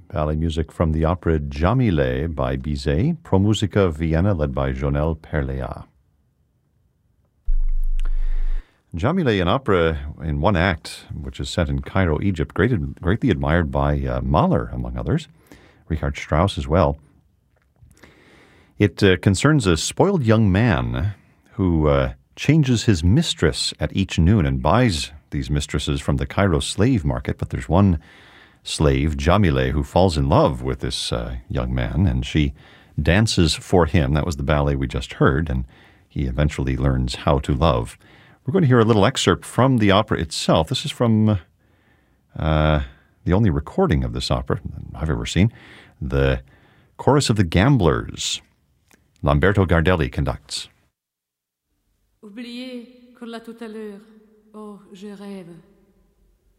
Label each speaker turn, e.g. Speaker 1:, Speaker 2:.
Speaker 1: ballet music from the opera Jamile by Bizet, Pro Musica Vienna led by Jonel Perlea. Jamile, an opera in one act, which is set in Cairo, Egypt, greatly admired by Mahler, among others, Richard Strauss as well. It concerns a spoiled young man who changes his mistress at each noon and buys these mistresses from the Cairo slave market, but there's one slave, Jamile, who falls in love with this young man, and she dances for him. That was the ballet we just heard, and he eventually learns how to love. We're going to hear a little excerpt from the opera itself. This is from the only recording of this opera I've ever seen, the Chorus of the Gamblers. Lamberto Gardelli conducts.
Speaker 2: Oubliez qu'on l'a tout à l'heure. Oh, je rêve.